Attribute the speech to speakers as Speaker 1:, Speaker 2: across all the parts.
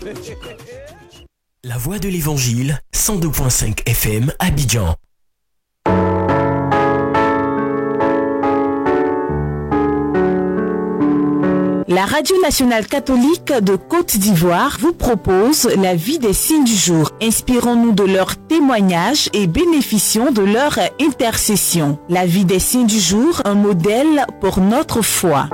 Speaker 1: La voix de l'évangile, 102.5 FM, Abidjan.
Speaker 2: La Radio nationale catholique de Côte d'Ivoire vous propose la vie des signes du jour. Inspirons-nous de leurs témoignages et bénéficions de leur intercession. La vie des signes du jour, un modèle pour notre foi.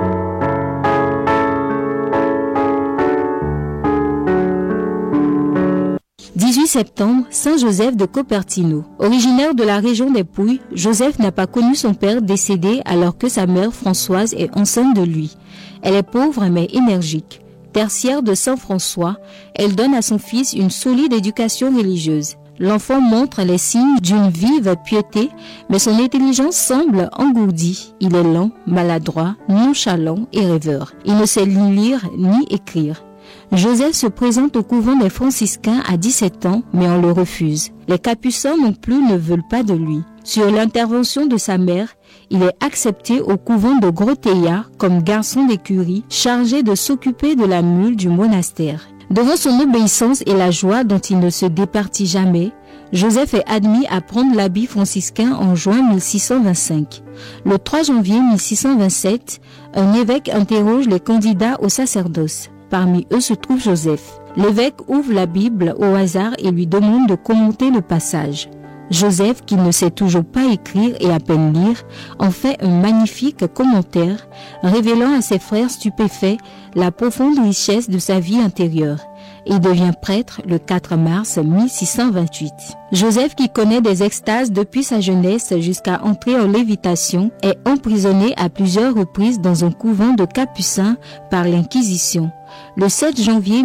Speaker 3: « 18 septembre, Saint Joseph de Cupertino. Originaire de la région des Pouilles, Joseph n'a pas connu son père décédé alors que sa mère Françoise est enceinte de lui. Elle est pauvre mais énergique. Tertiaire de Saint François, elle donne à son fils une solide éducation religieuse. L'enfant montre les signes d'une vive piété, mais son intelligence semble engourdie. Il est lent, maladroit, nonchalant et rêveur. Il ne sait ni lire ni écrire. Joseph se présente au couvent des franciscains à 17 ans, mais on le refuse. Les capucins non plus ne veulent pas de lui. Sur l'intervention de sa mère, il est accepté au couvent de Groteia comme garçon d'écurie chargé de s'occuper de la mule du monastère. Devant son obéissance et la joie dont il ne se départit jamais, Joseph est admis à prendre l'habit franciscain en juin 1625. Le 3 janvier 1627, un évêque interroge les candidats au sacerdoce. Parmi eux se trouve Joseph. L'évêque ouvre la Bible au hasard et lui demande de commenter le passage. Joseph, qui ne sait toujours pas écrire et à peine lire, en fait un magnifique commentaire, révélant à ses frères stupéfaits la profonde richesse de sa vie intérieure. Il devient prêtre le 4 mars 1628. Joseph, qui connaît des extases depuis sa jeunesse jusqu'à entrer en lévitation, est emprisonné à plusieurs reprises dans un couvent de capucins par l'Inquisition. Le 7 janvier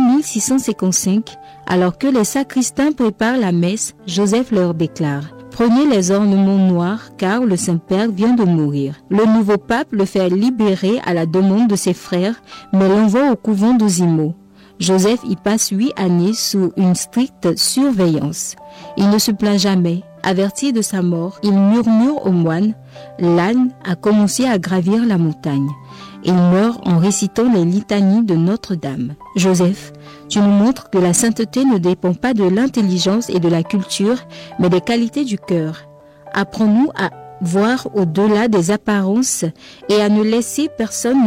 Speaker 3: 1655, alors que les sacristains préparent la messe, Joseph leur déclare « Prenez les ornements noirs car le Saint-Père vient de mourir ». Le nouveau pape le fait libérer à la demande de ses frères, mais l'envoie au couvent d'Osimo. Joseph y passe 8 années sous une stricte surveillance. Il ne se plaint jamais. Averti de sa mort, il murmure aux moines « L'âne a commencé à gravir la montagne ». Il meurt en récitant les litanies de Notre-Dame. Joseph, tu nous montres que la sainteté ne dépend pas de l'intelligence et de la culture, mais des qualités du cœur. Apprends-nous à voir au-delà des apparences et à ne laisser personne